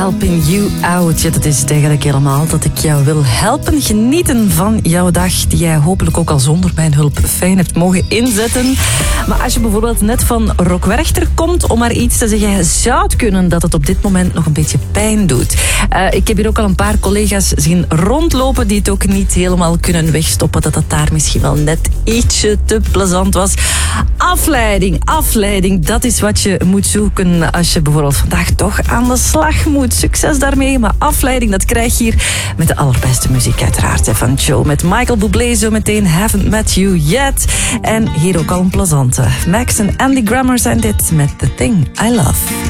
helping you out. Ja, dat is het eigenlijk helemaal. Dat ik jou wil helpen genieten van jouw dag, die jij hopelijk ook al zonder mijn hulp fijn hebt mogen inzetten. Maar als je bijvoorbeeld net van Rock Werchter komt, om maar iets te zeggen, zou het kunnen dat het op dit moment nog een beetje pijn doet. Ik heb hier ook al een paar collega's zien rondlopen die het ook niet helemaal kunnen wegstoppen, dat het daar misschien wel net ietsje te plezant was. Afleiding, dat is wat je moet zoeken als je bijvoorbeeld vandaag toch aan de slag moet. Succes daarmee, maar afleiding, dat krijg je hier met de allerbeste muziek uiteraard van Joe. Met Michael Bublé zo meteen, Haven't Met You Yet. En hier ook al een plezante. Max en Andy Grammer zijn dit met The Thing I Love.